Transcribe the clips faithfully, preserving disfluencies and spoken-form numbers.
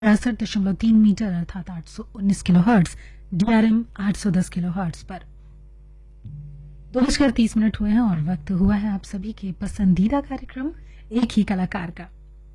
तिरसठ दशमलव तीन मीटर अर्थात आठ सौ उन्नीस किलो हर्ट्ज, डीआरएम आठ सौ दस किलो हर्ट्ज पर। दो बजकर तीस मिनट हुए हैं और वक्त हुआ है आप सभी के पसंदीदा कार्यक्रम एक ही कलाकार का।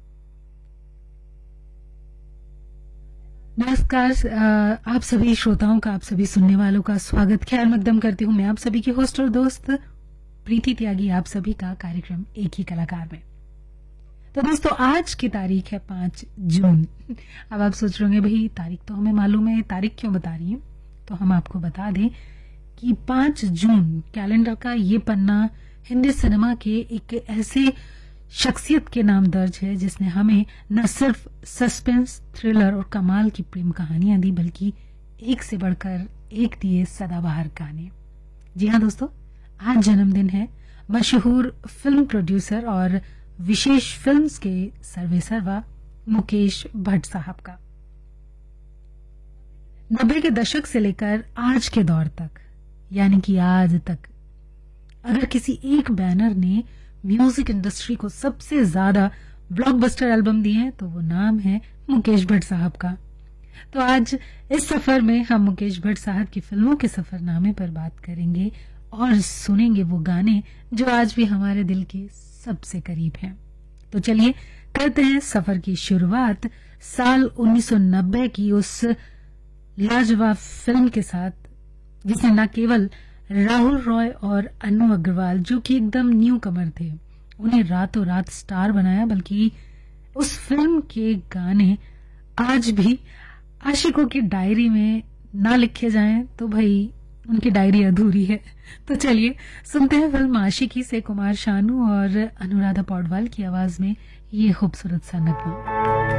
नमस्कार आप सभी श्रोताओं का, आप सभी सुनने वालों का स्वागत ख्याल मकदम करती हूँ मैं आप सभी की होस्ट और दोस्त प्रीति त्यागी, आप सभी का कार्यक्रम एक ही कलाकार में। तो दोस्तों आज की तारीख है पांच जून। अब आप सोच रहे होंगे भाई तारीख तो हमें मालूम है, तारीख क्यों बता रही है? तो हम आपको बता दें कि पांच जून कैलेंडर का ये पन्ना हिंदी सिनेमा के एक ऐसे शख्सियत के नाम दर्ज है जिसने हमें न सिर्फ सस्पेंस, थ्रिलर और कमाल की प्रेम कहानियां दी, बल्कि एक से बढ़कर एक दिए सदाबहार गाने। जी हाँ दोस्तों, आज जन्मदिन है मशहूर फिल्म प्रोड्यूसर और विशेष फिल्म्स के सर्वे सर्वा मुकेश भट्ट साहब का। नब्बे के दशक से लेकर आज के दौर तक, यानी कि आज तक, अगर किसी एक बैनर ने म्यूजिक इंडस्ट्री को सबसे ज्यादा ब्लॉकबस्टर एल्बम दिए हैं तो वो नाम है मुकेश भट्ट साहब का। तो आज इस सफर में हम मुकेश भट्ट साहब की फिल्मों के सफरनामे पर बात करेंगे और सुनेंगे वो गाने जो आज भी हमारे दिल के सबसे करीब हैं। तो चलिए करते हैं सफर की शुरुआत साल उन्नीस सौ नब्बे की उस लाजवाब फिल्म के साथ जिसने न केवल राहुल रॉय और अनु अग्रवाल, जो कि एकदम न्यू कमर थे, उन्हें रातों रात स्टार बनाया, बल्कि उस फिल्म के गाने आज भी आशिकों की डायरी में ना लिखे जाएं तो भाई उनकी डायरी अधूरी है। तो चलिए सुनते हैं फिल्म आशिकी से कुमार शानू और अनुराधा पौडवाल की आवाज में ये खूबसूरत सा नगमा।